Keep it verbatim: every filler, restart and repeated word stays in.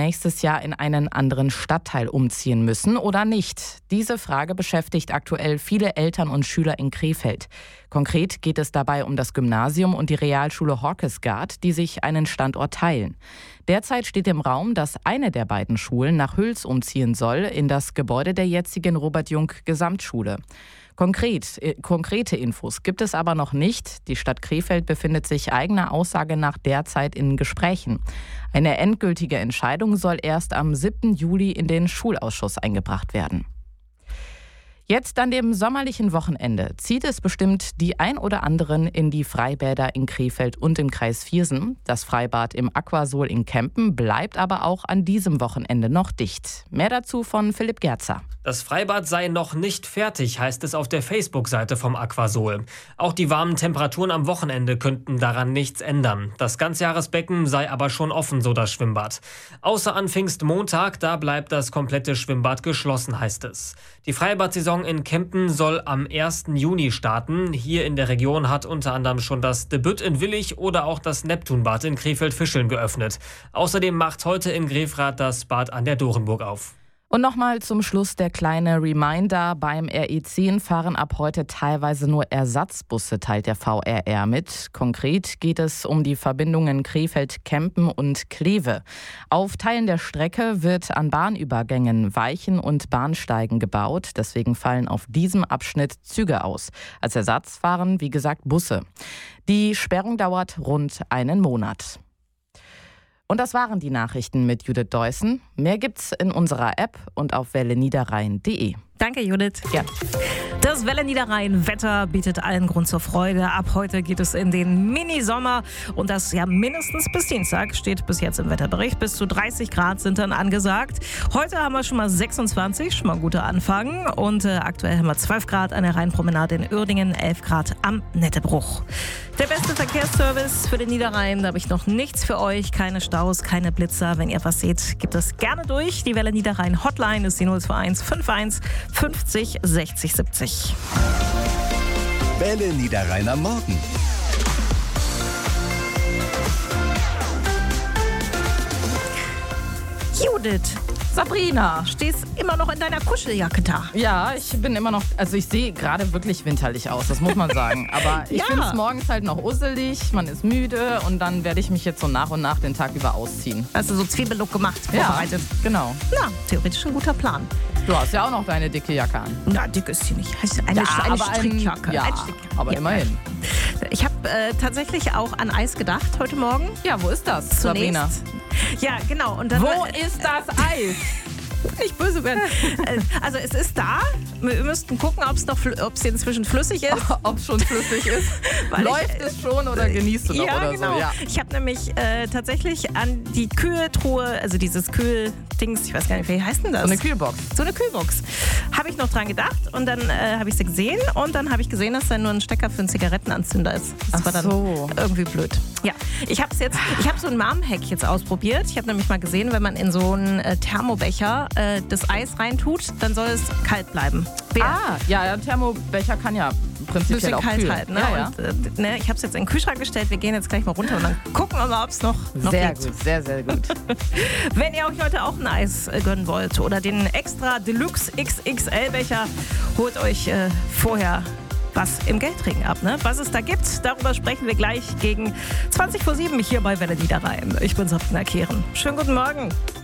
nächstes Jahr in einen anderen Stadtteil umziehen müssen oder nicht? Diese Frage beschäftigt aktuell viele Eltern und Schüler in Krefeld. Konkret geht es dabei um das Gymnasium und die Realschule Horkesgaard, die sich einen Standort teilen. Derzeit steht im Raum, dass eine der beiden Schulen nach Hüls umziehen soll, in das Gebäude der jetzigen Robert-Jung-Gesamtschule. Konkret, äh, konkrete Infos gibt es aber noch nicht. Die Stadt Krefeld befindet sich eigener Aussage nach derzeit in Gesprächen. Eine endgültige Entscheidung soll erst am siebten Juli in den Schulausschuss eingebracht werden. Jetzt an dem sommerlichen Wochenende zieht es bestimmt die ein oder anderen in die Freibäder in Krefeld und im Kreis Viersen. Das Freibad im Aquasol in Kempen bleibt aber auch an diesem Wochenende noch dicht. Mehr dazu von Philipp Gerzer. Das Freibad sei noch nicht fertig, heißt es auf der Facebook-Seite vom Aquasol. Auch die warmen Temperaturen am Wochenende könnten daran nichts ändern. Das Ganzjahresbecken sei aber schon offen, so das Schwimmbad. Außer an Pfingstmontag, da bleibt das komplette Schwimmbad geschlossen, heißt es. Die Freibad-Saison in Kempen soll am ersten Juni starten. Hier in der Region hat unter anderem schon das Debüt in Willich oder auch das Neptunbad in Krefeld-Fischeln geöffnet. Außerdem macht heute in Grefrath das Bad an der Dorenburg auf. Und nochmal zum Schluss der kleine Reminder. Beim R E zehn fahren ab heute teilweise nur Ersatzbusse, teilt der V R R mit. Konkret geht es um die Verbindungen Krefeld-Kempen und Kleve. Auf Teilen der Strecke wird an Bahnübergängen Weichen und Bahnsteigen gebaut. Deswegen fallen auf diesem Abschnitt Züge aus. Als Ersatz fahren, wie gesagt, Busse. Die Sperrung dauert rund einen Monat. Und das waren die Nachrichten mit Judith Deussen. Mehr gibt's in unserer App und auf welle niederrhein punkt de. Danke, Judith. Ja. Das Welle Niederrhein Wetter bietet allen Grund zur Freude. Ab heute geht es in den Minisommer und das ja mindestens bis Dienstag steht bis jetzt im Wetterbericht. Bis zu dreißig Grad sind dann angesagt. Heute haben wir schon mal sechsundzwanzig, schon mal ein guter Anfang. Und äh, aktuell haben wir zwölf Grad an der Rheinpromenade in Uerdingen, elf Grad am Nettebruch. Der beste Verkehrsservice für den Niederrhein, da habe ich noch nichts für euch. Keine Staus, keine Blitzer. Wenn ihr was seht, gebt es gerne durch. Die Welle Niederrhein Hotline ist die null zwei eins fünfundfünfzig fünfzig sechzig siebzig. Welle Niederrhein am Morgen. Judith, Sabrina. stehst immer noch in deiner Kuscheljacke da. Ja, ich bin immer noch, also ich sehe gerade wirklich winterlich aus, das muss man sagen. Aber ich Ja. finde es morgens halt noch usselig, man ist müde und dann werde ich mich jetzt so nach und nach den Tag über ausziehen. Hast du so Zwiebellook gemacht, Ja, vorbereitet? genau. Na, theoretisch ein guter Plan. Du hast ja auch noch deine dicke Jacke an. Na, dick ist sie nicht. Heißt Eine, Ja, eine aber ein- Strickjacke. ja, Ein Strick- aber immerhin. Ich habe äh, tatsächlich auch an Eis gedacht heute Morgen. Ja, wo ist das, Zunächst. Sabrina? Ja, genau. Und dann Wo ist das Eis? nicht böse werden. Äh, Also es ist da. Wir müssten gucken, ob es noch, fl- ob es inzwischen flüssig ist. Ob es schon flüssig ist? Weil Läuft ich- es schon oder genießt du noch ja, oder genau. so? Ja, Ich habe nämlich äh, tatsächlich an die Kühltruhe, also dieses Kühldings, ich weiß gar nicht, wie heißt denn das? so eine Kühlbox. So eine Kühlbox. Habe ich noch dran gedacht und dann äh, habe ich sie gesehen und dann habe ich gesehen, dass da nur ein Stecker für einen Zigarettenanzünder ist. Das Ach war dann so. irgendwie blöd. Ja, ich habe es jetzt, ich habe so ein Mom-Hack jetzt ausprobiert. Ich habe nämlich mal gesehen, wenn man in so einen äh, Thermobecher äh, das Eis reintut, dann soll es kalt bleiben. Wer Ah, ja, der Thermobecher kann ja ein prinzipiell bisschen auch kalt kühlen. halten. Ne? Ja, ja. Und, äh, ne, ich habe es jetzt in den Kühlschrank gestellt. Wir gehen jetzt gleich mal runter und dann gucken wir mal, ob es noch, noch Sehr geht. gut, sehr, sehr gut. Wenn ihr euch heute auch ein Eis äh, gönnen wollt oder den extra Deluxe X X L-Becher, holt euch äh, vorher was im Geldregen ab. Ne? Was es da gibt, darüber sprechen wir gleich gegen zwanzig vor sieben hier bei Welle Niederrhein. Ich bin Sabrina Kehren. Schönen guten Morgen.